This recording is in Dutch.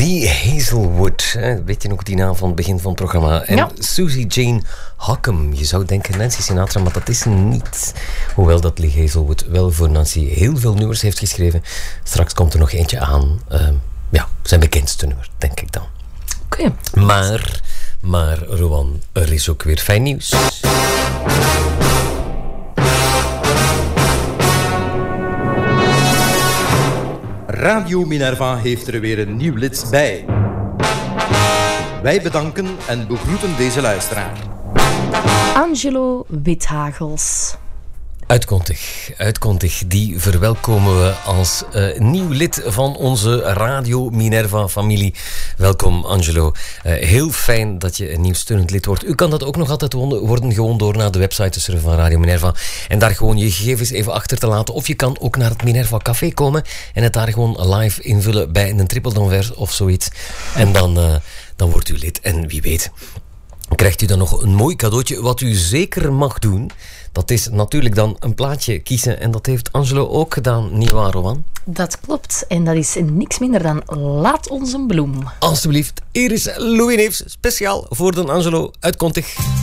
Lee Hazelwood, weet je nog die naam van het begin van het programma? En Susie Jane Hockham. Je zou denken Nancy Sinatra, maar dat is niet. Hoewel dat Lee Hazelwood wel voor Nancy heel veel nummers heeft geschreven. Straks komt er nog eentje aan. Zijn bekendste nummer, denk ik dan. Oké. Maar Rowan, er is ook weer fijn nieuws. Radio Minerva heeft er weer een nieuw lid bij. Wij bedanken en begroeten deze luisteraar. Angelo Withagels. Uitkontig, die verwelkomen we als nieuw lid van onze Radio Minerva-familie. Welkom, Angelo. Heel fijn dat je een nieuw steunend lid wordt. U kan dat ook nog altijd worden gewoon door naar de website te surfen van Radio Minerva en daar gewoon je gegevens even achter te laten. Of je kan ook naar het Minerva Café komen en het daar gewoon live invullen bij een triple d'Anvers of zoiets. En dan wordt u lid. En wie weet, krijgt u dan nog een mooi cadeautje. Wat u zeker mag doen, dat is natuurlijk dan een plaatje kiezen. En dat heeft Angelo ook gedaan, nietwaar, Rowan? Dat klopt. En dat is niks minder dan Laat ons een bloem. Alsjeblieft, hier is Louis Neefs, speciaal voor de Angelo. Uitkontig.